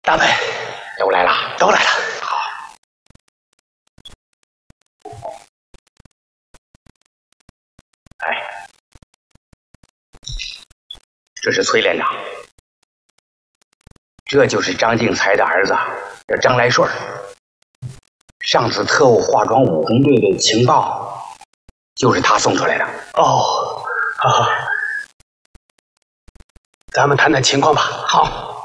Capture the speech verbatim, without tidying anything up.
大伟都来了， 都来了。 好。哎，这是崔连长，这就是张敬才的儿子，叫张来顺。上次特务化妆武工队的情报，就是他送出来的。 哦，好好，咱们谈谈情况吧。 好。